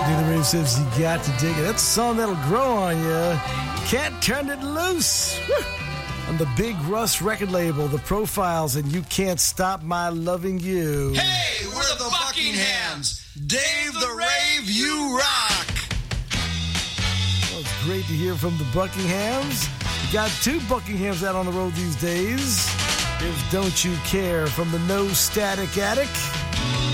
Neither Rave says you got to dig it. That's a song that'll grow on you. Can't turn it loose. Woo! On the Big Russ record label, The Profiles, and You Can't Stop My Loving You. Hey, we're the Buckinghams. Dave the Rave, you rock. Well, it's great to hear from the Buckinghams. We got 2 Buckinghams out on the road these days. Here's Don't You Care from the No Static Attic.